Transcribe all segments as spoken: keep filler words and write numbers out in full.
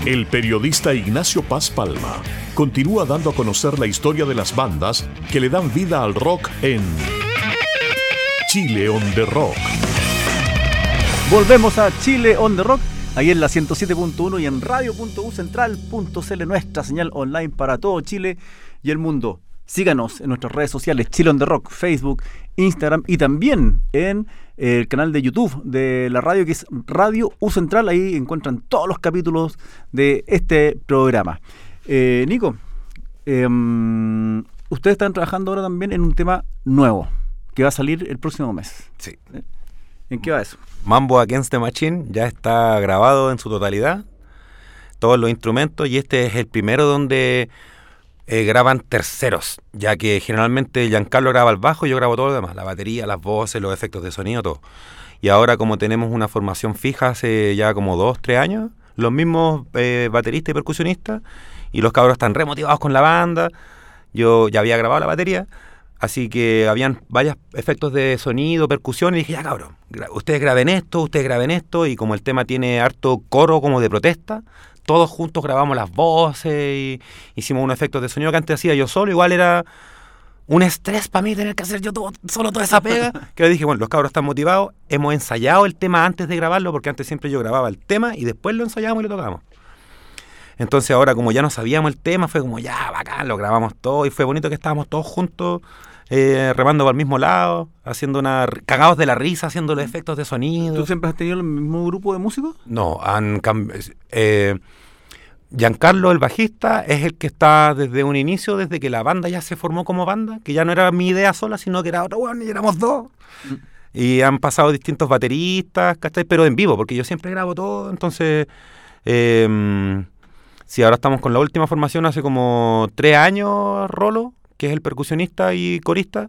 El periodista Ignacio Paz Palma continúa dando a conocer la historia de las bandas que le dan vida al rock en Chile on the Rock. Volvemos a Chile on the Rock, ahí en la ciento siete punto uno y en radio punto u central punto c l, nuestra señal online para todo Chile y el mundo. Síganos en nuestras redes sociales, Chile on the Rock, Facebook, Instagram y también en el canal de YouTube de la radio, que es Radio U Central. Ahí encuentran todos los capítulos de este programa. Eh, Nico, eh, ustedes están trabajando ahora también en un tema nuevo que va a salir el próximo mes. Sí. ¿Eh? ¿En qué va eso? Mambo Against the Machine ya está grabado en su totalidad, todos los instrumentos, y este es el primero donde eh, graban terceros, ya que generalmente Giancarlo graba el bajo y yo grabo todo lo demás, la batería, las voces, los efectos de sonido, todo. Y ahora, como tenemos una formación fija hace ya como dos, tres años, los mismos eh, bateristas y percusionistas, y los cabros están re motivados con la banda. Yo ya había grabado la batería, así que habían varios efectos de sonido, percusión, y dije, ya cabrón, gra- ustedes graben esto, ustedes graben esto, y como el tema tiene harto coro como de protesta, todos juntos grabamos las voces y hicimos unos efectos de sonido que antes hacía yo solo. Igual era un estrés para mí tener que hacer yo todo, solo toda esa pega, que le dije, bueno, los cabros están motivados, hemos ensayado el tema antes de grabarlo, porque antes siempre yo grababa el tema y después lo ensayábamos y lo tocábamos. Entonces ahora, como ya no sabíamos el tema, fue como ya, bacán, lo grabamos todo, y fue bonito que estábamos todos juntos, eh, remando para el mismo lado, haciendo una, cagados de la risa, haciendo los efectos de sonido. ¿Tú siempre has tenido el mismo grupo de músicos? No, han cambiado. Eh, Giancarlo, el bajista, es el que está desde un inicio, desde que la banda ya se formó como banda, que ya no era mi idea sola, sino que era otro bueno, y éramos dos. Mm. Y han pasado distintos bateristas, ¿cachai? Pero en vivo, porque yo siempre grabo todo, entonces... Eh, sí, ahora estamos con la última formación hace como tres años, Rolo, que es el percusionista y corista,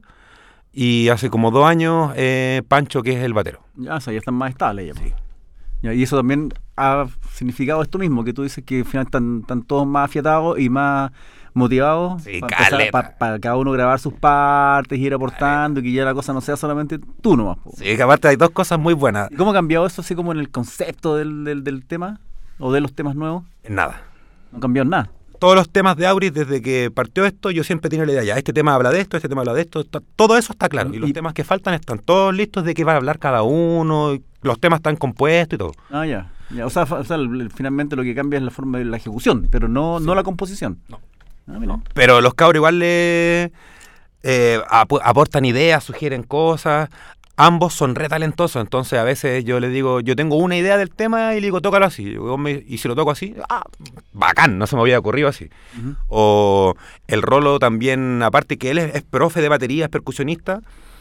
y hace como dos años eh, Pancho, que es el batero. Ya, o sea, ya están más estables. Ya, sí. Ya, y eso también ha significado esto mismo, que tú dices que al final están, están todos más afiatados y más motivados sí, para pa, pa cada uno grabar sus partes y ir aportando, y que ya la cosa no sea solamente tú nomás. Po. Sí, que aparte hay dos cosas muy buenas. ¿Y cómo ha cambiado eso así como en el concepto del, del, del tema o de los temas nuevos? Nada. No cambió nada. Todos los temas de Auris, desde que partió esto, yo siempre tenía la idea, ya, este tema habla de esto, este tema habla de esto, está, todo eso está claro. Y los y, temas que faltan están todos listos de qué va a hablar cada uno, los temas están compuestos y todo. Ah, ya. ya. O sea, o sea el, finalmente lo que cambia es la forma de la ejecución, pero no, sí. no la composición. No. Ah, no. Pero los cabros igual le eh, ap- aportan ideas, sugieren cosas. Ambos son re talentosos, entonces a veces yo les digo, yo tengo una idea del tema y le digo, tócalo así. Y si lo toco así, ah, bacán, no se me había ocurrido así. Uh-huh. O el Rolo también, aparte que él es, es profe de batería, es percusionista,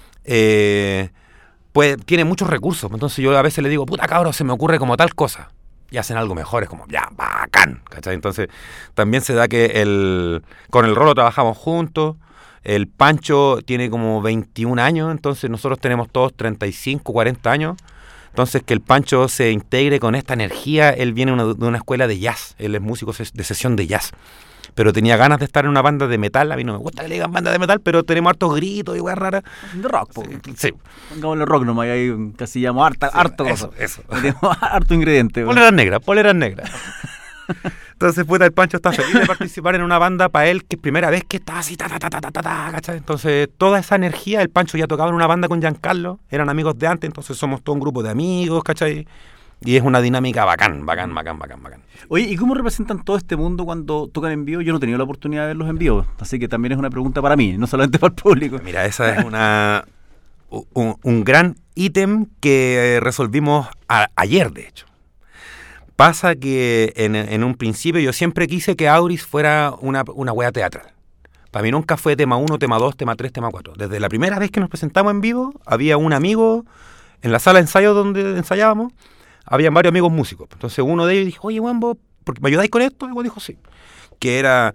eh, pues tiene muchos recursos. Entonces yo a veces le digo, puta cabrón, se me ocurre como tal cosa. Y hacen algo mejor, es como, ya, bacán, ¿cachai? Entonces también se da que el con el Rolo trabajamos juntos. El Pancho tiene como veintiún años, entonces nosotros tenemos todos treinta y cinco, cuarenta años. Entonces que el Pancho se integre con esta energía, él viene una, de una escuela de jazz, él es músico de sesión de jazz. Pero tenía ganas de estar en una banda de metal, a mí no me gusta que le digan banda de metal, pero tenemos hartos gritos y weas raras. De rock, po. Sí. Pongámosle rock nomás, y ahí casi llamo harta, sí, harto eso, cosa. Eso. Tenemos harto ingrediente. Poleras negras, poleras negras. Entonces, puta, el Pancho está feliz de participar en una banda para él, que es primera vez que está así, ta, ta, ta, ta, ta, ta, ta, ¿cachai? Entonces, toda esa energía, el Pancho ya tocaba en una banda con Giancarlo, eran amigos de antes, entonces somos todo un grupo de amigos, ¿cachai? Y es una dinámica bacán, bacán, bacán, bacán, bacán. Oye, ¿y cómo representan todo este mundo cuando tocan en vivo? Yo no he tenido la oportunidad de verlos en vivo, así que también es una pregunta para mí, no solamente para el público. Mira, esa es una un, un gran ítem que resolvimos a, ayer, de hecho. Pasa que en, en un principio yo siempre quise que Auris fuera una, una wea teatral. Para mí nunca fue tema uno, tema dos, tema tres, tema cuatro. Desde la primera vez que nos presentamos en vivo, había un amigo en la sala de ensayo donde ensayábamos, habían varios amigos músicos. Entonces uno de ellos dijo, oye, Juan, ¿vos ¿me ayudáis con esto? Y Juan dijo, sí. Que era,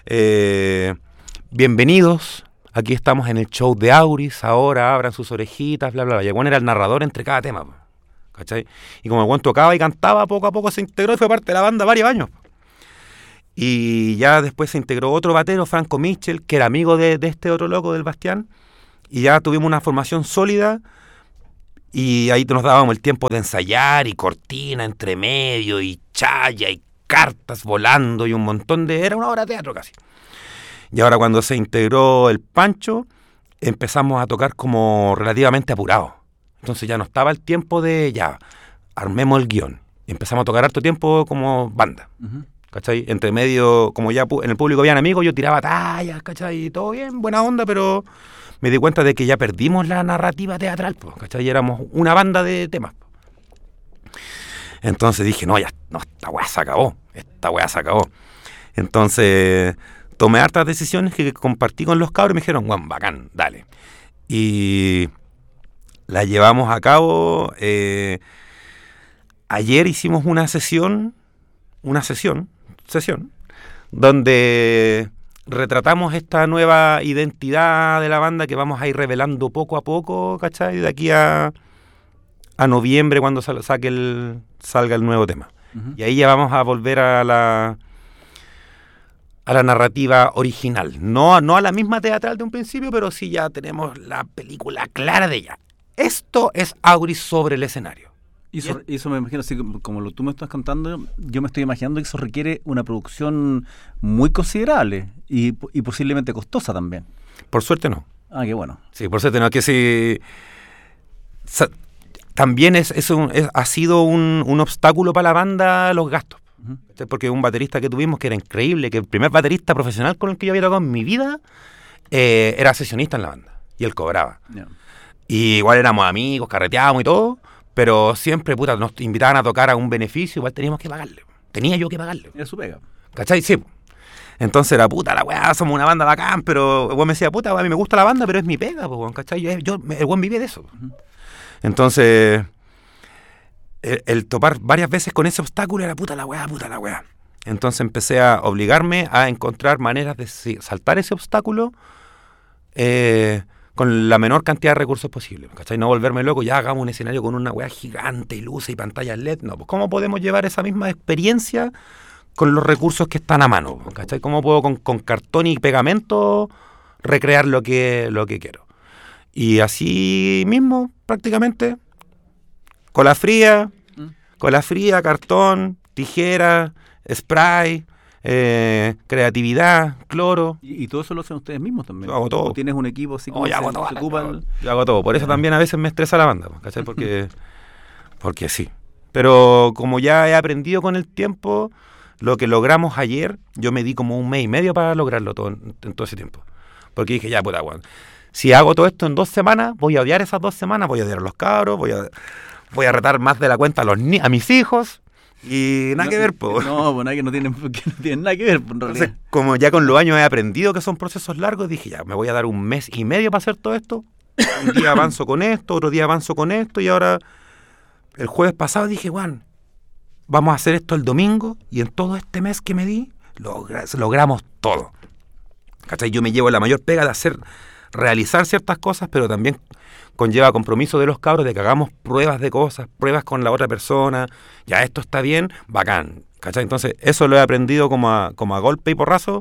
eh, bienvenidos, aquí estamos en el show de Auris, ahora abran sus orejitas, bla, bla, bla. Y Juan era el narrador entre cada tema, ¿cachai? Y como el Juan tocaba y cantaba, poco a poco se integró y fue parte de la banda varios años. Y ya después se integró otro batero, Franco Michel, que era amigo de, de este otro loco, del Bastián, y ya tuvimos una formación sólida, y ahí nos dábamos el tiempo de ensayar, y cortina entre medio, y chaya, y cartas volando y un montón de... Era una obra de teatro casi. Y ahora cuando se integró el Pancho, empezamos a tocar como relativamente apurados. Entonces ya no estaba el tiempo de, ya, armemos el guión. Y empezamos a tocar harto tiempo como banda. Uh-huh. ¿Cachai? Entre medio, como ya en el público habían amigos, yo tiraba tallas, ¿cachai? Todo bien, buena onda, pero me di cuenta de que ya perdimos la narrativa teatral, ¿cachai? Y éramos una banda de temas. Entonces dije, no, ya, no, esta weá se acabó, esta weá se acabó. Entonces tomé hartas decisiones que compartí con los cabros y me dijeron, bueno, bacán, dale. Y la llevamos a cabo. Eh, ayer hicimos una sesión, una sesión, sesión, donde retratamos esta nueva identidad de la banda que vamos a ir revelando poco a poco, ¿cachai? De aquí a, a noviembre cuando sal, saque el, salga el nuevo tema. Uh-huh. Y ahí ya vamos a volver a la... a la narrativa original, no, no a la misma teatral de un principio, pero sí ya tenemos la película clara de ella. Esto es Auris sobre el escenario. Y eso, y eso me imagino, así como, como lo, tú me estás contando, yo me estoy imaginando que eso requiere una producción muy considerable y, y posiblemente costosa también. Por suerte no. Ah, qué bueno. Sí, por suerte no, que sí... Sa, también es, es un, es, ha sido un, un obstáculo para la banda los gastos. Porque un baterista que tuvimos que era increíble, que el primer baterista profesional con el que yo había tocado en mi vida eh, era sesionista en la banda y él cobraba. Yeah. Y igual éramos amigos, carreteábamos y todo, pero siempre puta, nos invitaban a tocar a un beneficio, igual teníamos que pagarle. Tenía yo que pagarle. Era su pega. ¿Cachai? Sí. Entonces era puta, la weá, somos una banda bacán, pero el weón me decía, puta, a mí me gusta la banda, pero es mi pega, pues, ¿cachai? Yo, yo, el weón vive de eso. Uh-huh. Entonces... El, el topar varias veces con ese obstáculo era puta la weá, puta la weá. Entonces empecé a obligarme a encontrar maneras de saltar ese obstáculo eh, con la menor cantidad de recursos posible, ¿cachai? No volverme loco, ya hagamos un escenario con una weá gigante y luces y pantallas L E D. No, pues ¿cómo podemos llevar esa misma experiencia con los recursos que están a mano? ¿Cachai? ¿Cómo puedo con, con cartón y pegamento recrear lo que, lo que quiero? Y así mismo, prácticamente... Cola fría, ¿Mm? cola fría, cartón, tijera, spray, eh, creatividad, cloro. ¿Y, ¿Y todo eso lo hacen ustedes mismos también? Yo hago todo. ¿O tienes un equipo así como oh, yo, hago se, todo, se ocupan? yo hago todo. Por eso también a veces me estresa la banda, ¿cachai? Porque, porque sí. Pero como ya he aprendido con el tiempo, lo que logramos ayer, yo me di como un mes y medio para lograrlo todo en, en todo ese tiempo. Porque dije, ya, puta, bueno, si hago todo esto en dos semanas, voy a odiar esas dos semanas, voy a odiar a los cabros, voy a... Voy a retar más de la cuenta a los ni a mis hijos y nada no, que ver, po. No, pues nada que no tienen, que no tienen nada que ver, po, en realidad. Entonces, como ya con los años he aprendido que son procesos largos, dije ya, me voy a dar un mes y medio para hacer todo esto. Un día avanzo con esto, otro día avanzo con esto y ahora el jueves pasado dije, Juan, vamos a hacer esto el domingo y en todo este mes que me di, logra, logramos todo. ¿Cachai? Yo me llevo la mayor pega de hacer, realizar ciertas cosas, pero también conlleva compromiso de los cabros de que hagamos pruebas de cosas, pruebas con la otra persona, ya esto está bien, bacán, ¿cachai? Entonces eso lo he aprendido como a, como a golpe y porrazo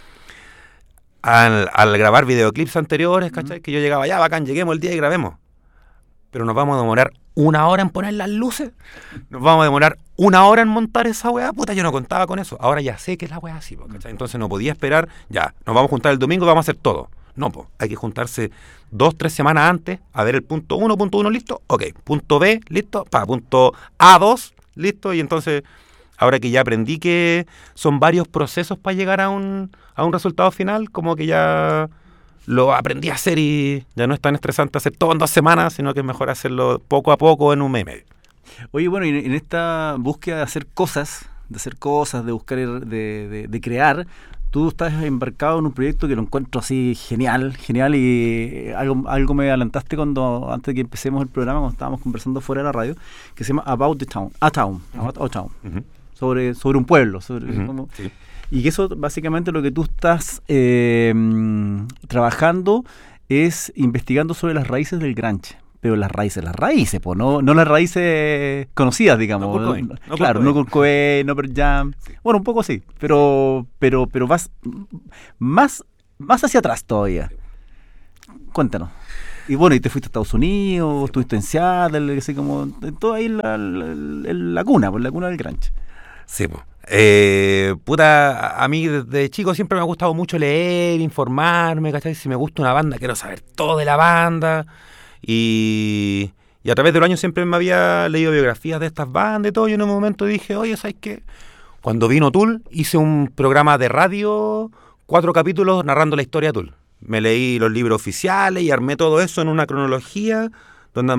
al, al grabar videoclips anteriores, ¿cachai? Uh-huh. Que yo llegaba, ya bacán, lleguemos el día y grabemos, pero nos vamos a demorar una hora en poner las luces, nos vamos a demorar una hora en montar esa weá, puta, yo no contaba con eso, ahora ya sé que es la weá así, ¿cachai? Entonces no podía esperar, ya, nos vamos a juntar el domingo y vamos a hacer todo. No, pues, hay que juntarse dos, tres semanas antes, a ver el punto uno, punto uno, listo, ok, punto B, listo, pa, punto A dos, listo, y entonces, ahora que ya aprendí que son varios procesos para llegar a un, a un resultado final, como que ya lo aprendí a hacer y ya no es tan estresante hacer todo en dos semanas, sino que es mejor hacerlo poco a poco en un mes y medio. Oye, bueno, y en esta búsqueda de hacer cosas, de hacer cosas, de buscar, de, de, de crear, tú estás embarcado en un proyecto que lo encuentro así genial, genial y algo, algo me adelantaste cuando antes de que empecemos el programa, cuando estábamos conversando fuera de la radio, que se llama About the Town, A Town, uh-huh. About a Town, uh-huh. sobre, sobre un pueblo, sobre uh-huh. cómo, sí. Y que eso básicamente lo que tú estás eh, trabajando es investigando sobre las raíces del grunge. Pero las raíces, las raíces, pues, no, no las raíces conocidas, digamos. No, Cobain, no, claro, no Kurt Cobain, no Pearl Jam. Sí. Bueno, un poco sí, pero pero pero vas más, más hacia atrás todavía. Cuéntanos. Y bueno, y te fuiste a Estados Unidos, sí, estuviste en Seattle, así como, todo ahí en la, la, la, la cuna, pues la cuna del grunge. Sí, pues. Eh, puta, a mí desde chico siempre me ha gustado mucho leer, informarme, ¿cachai? Si me gusta una banda, quiero saber todo de la banda. Y, y a través de los años siempre me había leído biografías de estas bandas y todo. Y en un momento dije, oye, ¿sabes qué? Cuando vino Tool, hice un programa de radio, cuatro capítulos narrando la historia de Tool. Me leí los libros oficiales y armé todo eso en una cronología donde